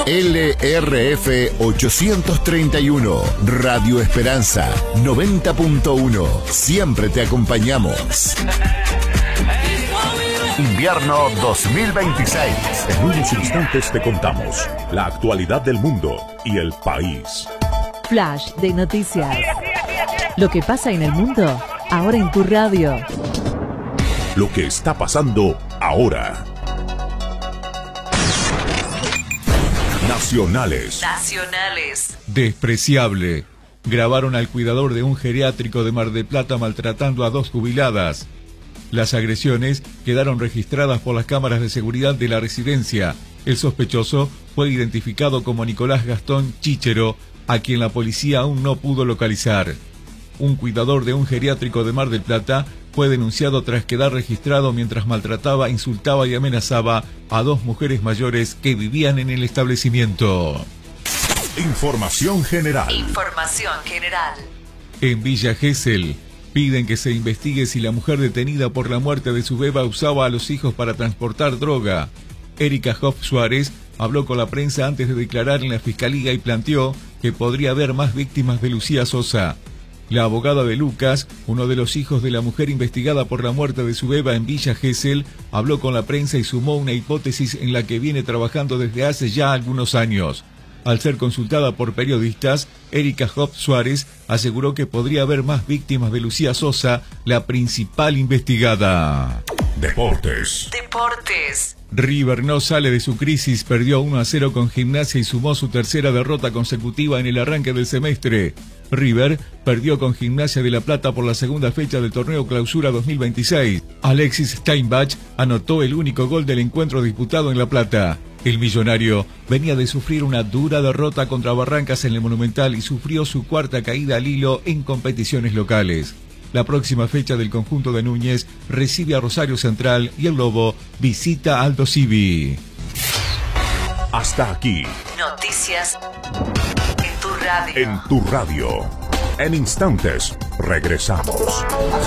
LRF 831, Radio Esperanza 90.1. Siempre te acompañamos. Invierno 2026. En unos instantes te contamos la actualidad del mundo y el país. Flash de noticias. Lo que pasa en el mundo, ahora en tu radio. Lo que está pasando ahora. Nacionales. Despreciable. Grabaron al cuidador de un geriátrico de Mar del Plata maltratando a 2 jubiladas. Las agresiones quedaron registradas por las cámaras de seguridad de la residencia. El sospechoso fue identificado como Nicolás Gastón Chichero, a quien la policía aún no pudo localizar. Un cuidador de un geriátrico de Mar del Plata fue denunciado tras quedar registrado mientras maltrataba, insultaba y amenazaba a 2 mujeres mayores que vivían en el establecimiento. Información general. En Villa Gesell piden que se investigue si la mujer detenida por la muerte de su beba usaba a los hijos para transportar droga. Erika Hoff Suárez habló con la prensa antes de declarar en la fiscalía y planteó que podría haber más víctimas de Lucía Sosa. La abogada de Lucas, uno de los hijos de la mujer investigada por la muerte de su beba en Villa Gesell, habló con la prensa y sumó una hipótesis en la que viene trabajando desde hace ya algunos años. Al ser consultada por periodistas, Erika Hoff Suárez aseguró que podría haber más víctimas de Lucía Sosa, la principal investigada. Deportes. River no sale de su crisis, perdió 1-0 con Gimnasia y sumó su tercera derrota consecutiva en el arranque del semestre. River perdió con Gimnasia de La Plata por la segunda fecha del torneo Clausura 2026. Alexis Steinbach anotó el único gol del encuentro disputado en La Plata. El millonario venía de sufrir una dura derrota contra Barrancas en el Monumental y sufrió su cuarta caída al hilo en competiciones locales. La próxima fecha del conjunto de Núñez recibe a Rosario Central y el Lobo visita Aldo Civi. Hasta aquí. Noticias en tu radio. En tu radio. En instantes regresamos.